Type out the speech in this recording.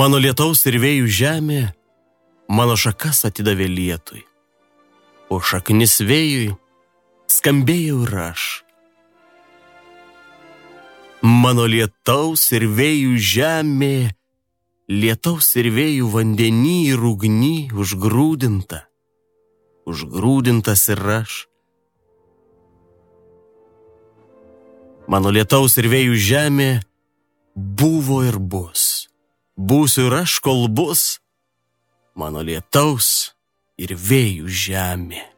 Mano lietaus ir vėjų žemė, mano šakas atidavė lietui, o šaknis vėjui skambėjau ir aš. Mano lietaus ir vėjų žemė, lietaus ir vėjų vandenį ir ugnį užgrūdintas ir aš. Mano lietaus ir vėjų žemė buvo ir bus. Būsiu ir aš, kol bus mano lietaus ir vėjų žemė.